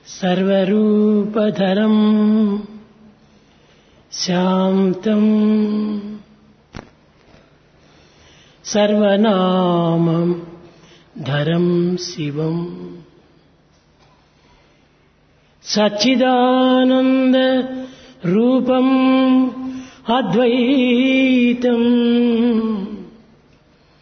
సర్వరూపధరం శాంతం సర్వనామం ధరం శివం సచ్చిదానంద రూపం అద్వైతం